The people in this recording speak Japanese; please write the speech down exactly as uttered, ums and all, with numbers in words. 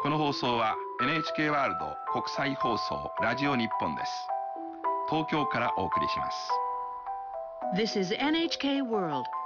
この放送は エヌエイチケー ワールド国際放送ラジオ日本です。東京からお送りします。 This is エヌエイチケー World